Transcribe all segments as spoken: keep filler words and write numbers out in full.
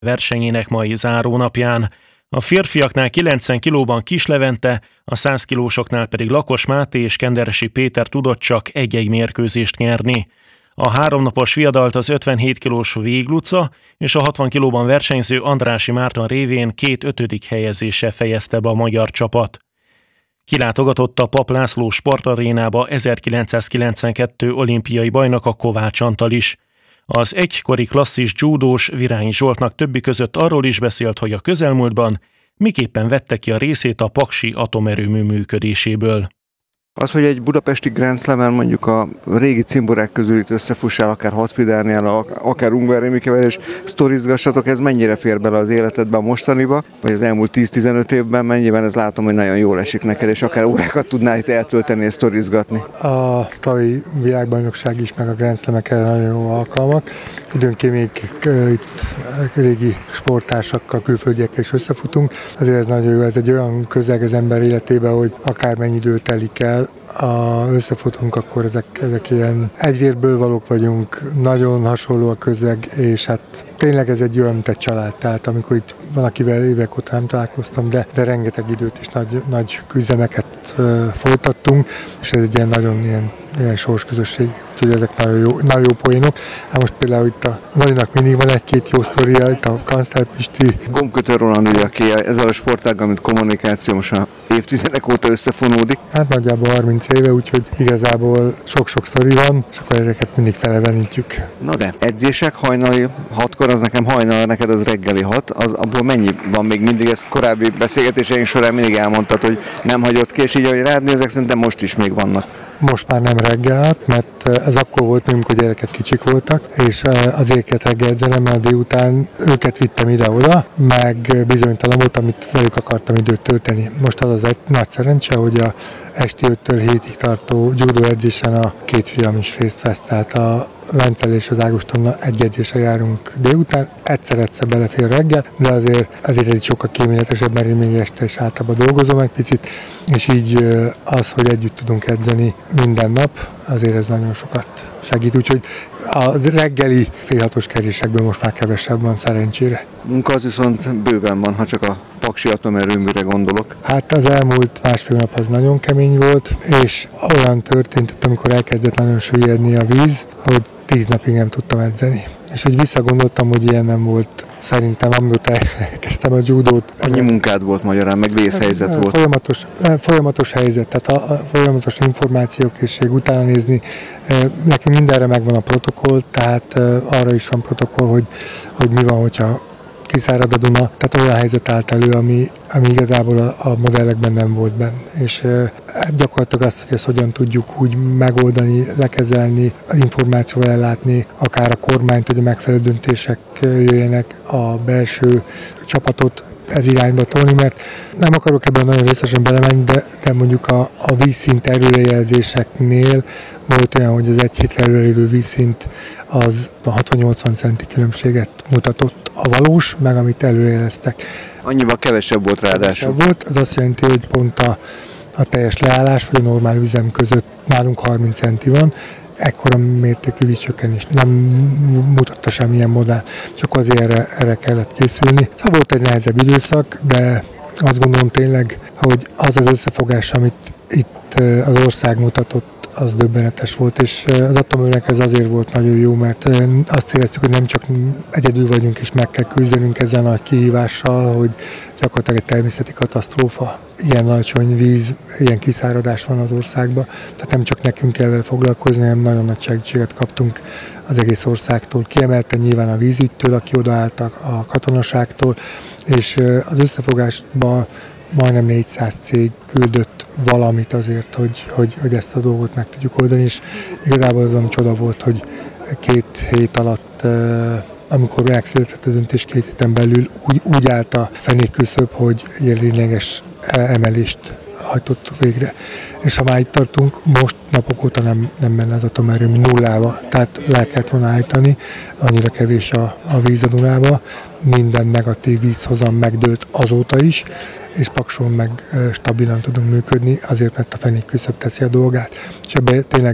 versenyének mai zárónapján. A férfiaknál kilencven kilóban Kis Levente, a száz kilósoknál pedig Lakos Máté és Kenderesi Péter tudott csak egy-egy mérkőzést nyerni. A háromnapos viadalt az ötvenhét kilós Vég Luca és a hatvan kilóban versenyző Andrássy Márton révén két ötödik helyezése fejezte be a magyar csapat. Kilátogatott a Papp László sportarénába ezerkilencszázkilencvenkettő olimpiai bajnok a Kovács Antal is. Az egykori klasszis dzsúdós Virányi Zsoltnak többi között arról is beszélt, hogy a közelmúltban miképpen vette ki a részét a paksi atomerőmű működéséből. Az, hogy egy budapesti Grand Slam-en mondjuk a régi cimborák közül itt összefussál, akár Hatfidárnél, akár Ungvár Rémikevel, és sztorizgassatok, ez mennyire fér bele az életedbe a mostaniba, vagy az elmúlt tíz-tizenöt évben, mennyiben ez látom, hogy nagyon jól esik neked, és akár órákat tudnál itt eltölteni és sztorizgatni. A tavalyi világbajnokság is, meg a Grand Slam-ek erre nagyon jó alkalmak. Időnként még itt régi sporttársakkal, külföldiekkel is összefutunk. Azért ez nagyon jó, ez egy olyan közeg az ember életében, hogy akármennyi idő telik el, ha összefutunk, akkor ezek, ezek ilyen egyvérből valók vagyunk, nagyon hasonló a közeg, és hát tényleg ez egy olyan, mint egy család, tehát amikor itt van, akivel évek óta nem találkoztam, de, de rengeteg időt és nagy, nagy küzdemeket uh, folytattunk, és ez egy ilyen nagyon ilyen, ilyen sorsközösség, úgyhogy ezek nagyon jó, nagyon jó poénok. Hát most például itt a Nagynak mindig van egy-két jó sztoria, itt a Kancler Pisti. Gombkötő Roland, ugye, aki ezzel a sportággal, mint kommunikáció, most már évtizedek óta összefonódik. Hát nagyjából harminc éve, úgyhogy igazából sok-sok sztori van, és akkor ezeket mindig felevenítjük. Na de, edzések hajnali hatkor, az nekem hajnal, neked az reggeli hat, az abból mennyi van még mindig? Ezt korábbi beszélgetéseink során mindig elmondtad, hogy nem hagyott ki, és így, ahogy rád nézek, szerintem most is még vannak. Most már nem reggel, mert ez akkor volt, amikor gyerekek kicsik voltak, és azért kellett reggel edzenem, mert délután őket vittem ide-oda, meg bizonytalan volt, amit velük akartam időt tölteni. Most az az egy nagy szerencse, hogy a esti öttől hétig tartó judó edzésen a két fiam is részt vesz, tehát a Vencel és az Ágostonnal egy edzésre járunk délután, egyszer-egyszer belefér reggel, de azért, azért egy sokkal kíméletesebb, mert én még este is általában dolgozom egy picit, és így az, hogy együtt tudunk edzeni minden nap, azért ez nagyon sokat segít, úgyhogy az reggeli félhatos kerésekből most már kevesebb van, szerencsére. Munka az viszont bőven van, ha csak a paksi atomerőműre gondolok. Hát az elmúlt másfél nap az nagyon kemény volt, és olyan történt, amikor elkezdett nagyon süllyedni a víz, hogy tíz napig nem tudtam edzeni. És úgy visszagondoltam, hogy ilyen nem volt. Szerintem, amióta elkezdtem a judót. Annyi munkád volt magyarán, meg vészhelyzet volt. Folyamatos, folyamatos helyzet, tehát a, a folyamatos információkészség, utána nézni. Nekünk mindenre megvan a protokoll, tehát arra is van protokoll, hogy, hogy mi van, hogyha kiszárad a Duna. Tehát olyan helyzet állt elő, ami, ami igazából a, a modellekben nem volt benne. És e, gyakorlatilag azt, hogy ezt hogyan tudjuk úgy megoldani, lekezelni, információval ellátni, akár a kormányt, hogy a megfelelő döntések jöjjenek, a belső csapatot ez irányba tolni, mert nem akarok ebben nagyon részesen belemenni, de, de mondjuk a, a vízszint előrejelzéseknél volt olyan, hogy az egy hétre előrelévő vízszint az a hatvan-nyolcvan centi különbséget mutatott a valós, meg amit előrejeleztek. Annyival kevesebb volt ráadásul. Kevesebb volt, az azt jelenti, hogy pont a, a teljes leállás vagy a normál üzem között nálunk harminc centi van, ekkora mértékű vízcsökkenés nem mutatta semmilyen modell, csak azért erre, erre kellett készülni. Szóval volt egy nehezebb időszak, de azt gondolom tényleg, hogy az az összefogás, amit itt az ország mutatott, az döbbenetes volt, és az atomerőnek ez azért volt nagyon jó, mert azt éreztük, hogy nem csak egyedül vagyunk, és meg kell küzdenünk ezzel a nagy kihívással, hogy gyakorlatilag egy természeti katasztrófa, ilyen alacsony víz, ilyen kiszáradás van az országban, tehát nem csak nekünk kell vele foglalkozni, hanem nagyon nagy segítséget kaptunk az egész országtól, kiemelten nyilván a vízügytől, aki odaálltak, a katonaságtól, és az összefogásban majdnem négyszáz cég küldött valamit azért, hogy, hogy, hogy ezt a dolgot meg tudjuk oldani, és igazából az, ami csoda volt, hogy két hét alatt, amikor megszületett a döntés, két héten belül úgy, úgy állt a fenékküszöb, hogy egy lényeges emelést hajtott végre. És ha már itt tartunk, most napok óta nem, nem menne az atomerőmű nullába, tehát le kellett volna állítani, annyira kevés a, a víz a Dunába, minden negatív vízhozam megdőlt azóta is, és Pakson meg stabilan tudunk működni, azért, mert a fenékküszöb teszi a dolgát. És ebben tényleg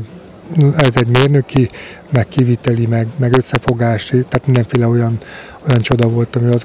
ez egy mérnöki, meg kiviteli, meg, meg összefogási, tehát mindenféle olyan, olyan csoda volt, ami azt